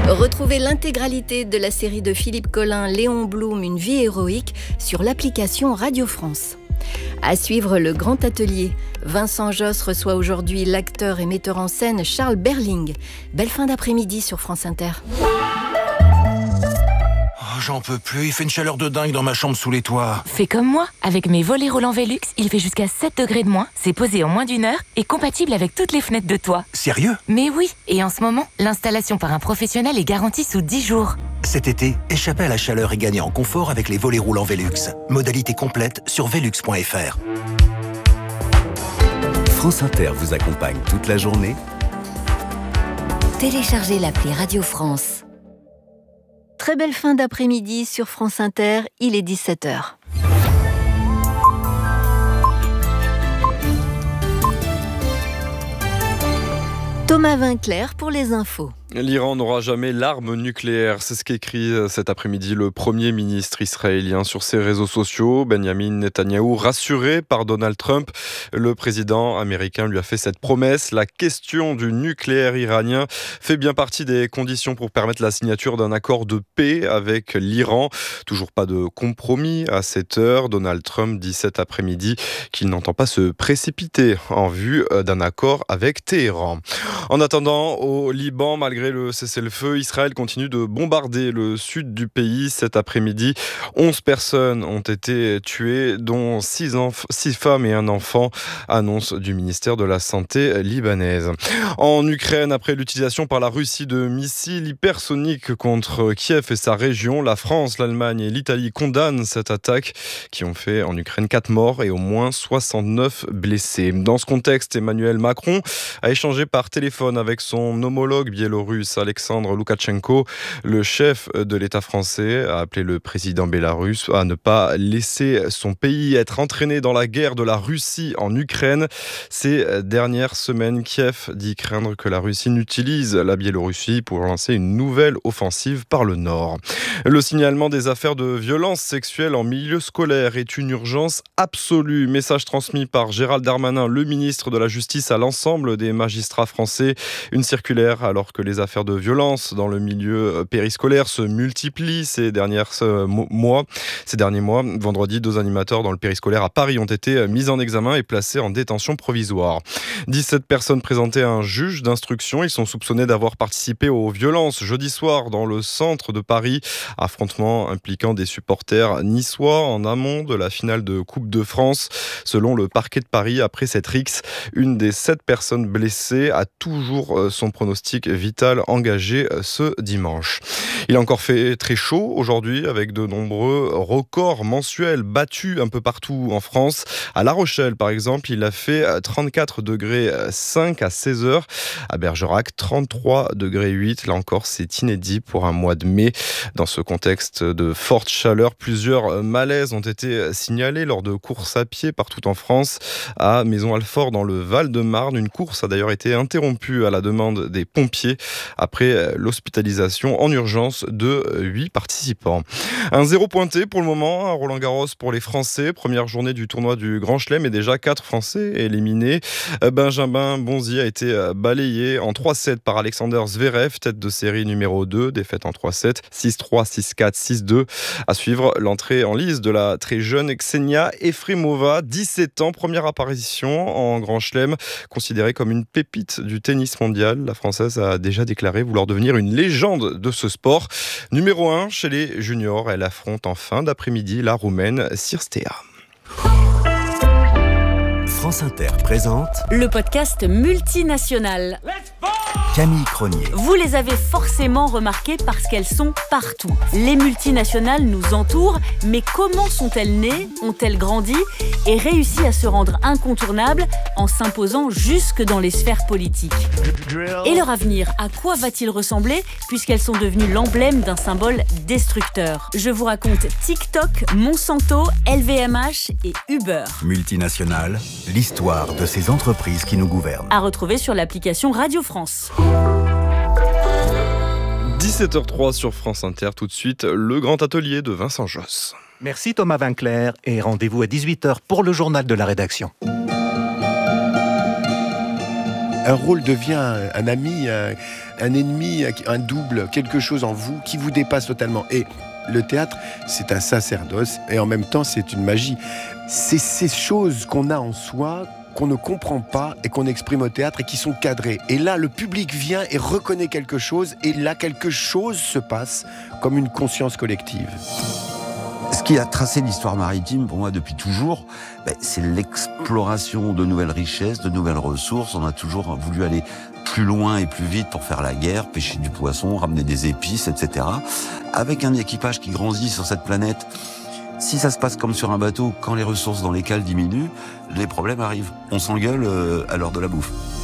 Retrouvez l'intégralité de la série de Philippe Collin, Léon Blum, Une vie héroïque sur l'application Radio France. À suivre le grand atelier. Vincent Josse reçoit aujourd'hui l'acteur et metteur en scène Charles Berling. Belle fin d'après-midi sur France Inter. J'en peux plus, il fait une chaleur de dingue dans ma chambre sous les toits. Fais comme moi, avec mes volets roulants Velux, il fait jusqu'à 7 degrés de moins, c'est posé en moins d'1 heure et compatible avec toutes les fenêtres de toit. Sérieux ? Mais oui, et en ce moment, l'installation par un professionnel est garantie sous 10 jours. Cet été, échappez à la chaleur et gagnez en confort avec les volets roulants Velux. Modalité complète sur velux.fr. France Inter vous accompagne toute la journée. Téléchargez l'appli Radio France. Très belle fin d'après-midi sur France Inter, il est 17h. Thomas Vinclair pour les infos. L'Iran n'aura jamais l'arme nucléaire, c'est ce qu'écrit cet après-midi le Premier ministre israélien sur ses réseaux sociaux. Benjamin Netanyahou, rassuré par Donald Trump, le président américain lui a fait cette promesse. La question du nucléaire iranien fait bien partie des conditions pour permettre la signature d'un accord de paix avec l'Iran. Toujours pas de compromis à cette heure. Donald Trump dit cet après-midi qu'il n'entend pas se précipiter en vue d'un accord avec Téhéran. En attendant, au Liban, malgré le cessez-le-feu, Israël continue de bombarder le sud du pays. Cet après-midi, 11 personnes ont été tuées, dont 6 femmes et un enfant, annonce du ministère de la Santé libanaise. En Ukraine, après l'utilisation par la Russie de missiles hypersoniques contre Kiev et sa région, la France, l'Allemagne et l'Italie condamnent cette attaque qui ont fait en Ukraine 4 morts et au moins 69 blessés. Dans ce contexte, Emmanuel Macron a échangé par téléphone avec son homologue biélorusse Alexandre Loukachenko. Le chef de l'État français a appelé le président bélarusse à ne pas laisser son pays être entraîné dans la guerre de la Russie en Ukraine. Ces dernières semaines, Kiev dit craindre que la Russie n'utilise la Biélorussie pour lancer une nouvelle offensive par le nord. Le signalement des affaires de violences sexuelles en milieu scolaire est une urgence absolue. Message transmis par Gérald Darmanin, le ministre de la Justice, à l'ensemble des magistrats français. Une circulaire alors que les affaires de violence dans le milieu périscolaire se multiplient ces derniers mois. Vendredi, 2 animateurs dans le périscolaire à Paris ont été mis en examen et placés en détention provisoire. 17 personnes présentées à un juge d'instruction. Ils sont soupçonnés d'avoir participé aux violences jeudi soir dans le centre de Paris. Affrontement impliquant des supporters niçois en amont de la finale de Coupe de France. Selon le parquet de Paris, après cette rixe, une des 7 personnes blessées a toujours son pronostic vital engagé ce dimanche. Il a encore fait très chaud aujourd'hui avec de nombreux records mensuels battus un peu partout en France. À La Rochelle, par exemple, il a fait 34 degrés 5 à 16h. À Bergerac, 33 degrés 8. Là encore, c'est inédit pour un mois de mai. Dans ce contexte de forte chaleur, plusieurs malaises ont été signalés lors de courses à pied partout en France. À Maison-Alfort, dans le Val-de-Marne, une course a d'ailleurs été interrompue à la demande des pompiers après l'hospitalisation en urgence de 8 participants. Un 0 pointé pour le moment à Roland-Garros pour les Français. Première journée du tournoi du Grand Chelem et déjà 4 Français éliminés. Benjamin Bonzi a été balayé en 3-7 par Alexander Zverev, tête de série numéro 2, défaite en 3-7, 6-3, 6-4, 6-2. À suivre l'entrée en lice de la très jeune Ksenia Efremova, 17 ans, première apparition en Grand Chelem, considérée comme une pépite du tennis mondial. La Française a déjà déclaré vouloir devenir une légende de ce sport. Numéro 1 chez les juniors, elle affronte en fin d'après-midi la Roumaine Cirstea. France Inter présente le podcast multinational. Camille Cronier. Vous les avez forcément remarquées parce qu'elles sont partout. Les multinationales nous entourent, mais comment sont-elles nées, ont-elles grandi et réussi à se rendre incontournables en s'imposant jusque dans les sphères politiques ? Et leur avenir, à quoi va-t-il ressembler puisqu'elles sont devenues l'emblème d'un symbole destructeur ? Je vous raconte TikTok, Monsanto, LVMH et Uber. Multinationales, l'histoire de ces entreprises qui nous gouvernent. À retrouver sur l'application Radio France. 17h03 sur France Inter, tout de suite, le grand atelier de Vincent Josse. Merci Thomas Vinclair et rendez-vous à 18h pour le journal de la rédaction. Un rôle devient un ami, un ennemi, un double, quelque chose en vous qui vous dépasse totalement. Et le théâtre, c'est un sacerdoce et en même temps, c'est une magie. C'est ces choses qu'on a en soi, qu'on ne comprend pas et qu'on exprime au théâtre et qui sont cadrées. Et là, le public vient et reconnaît quelque chose et là, quelque chose se passe comme une conscience collective. Ce qui a tracé l'histoire maritime, pour moi, depuis toujours, c'est l'exploration de nouvelles richesses, de nouvelles ressources. On a toujours voulu aller plus loin et plus vite pour faire la guerre, pêcher du poisson, ramener des épices, etc. Avec un équipage qui grandit sur cette planète, si ça se passe comme sur un bateau, quand les ressources dans les cales diminuent, les problèmes arrivent. On s'engueule à l'heure de la bouffe.